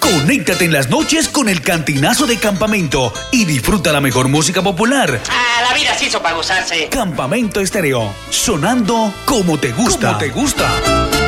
Conéctate en las noches con el Cantinazo de Campamento y disfruta la mejor música popular. La vida se hizo para gozarse. Campamento Estéreo, sonando como te gusta. Como te gusta.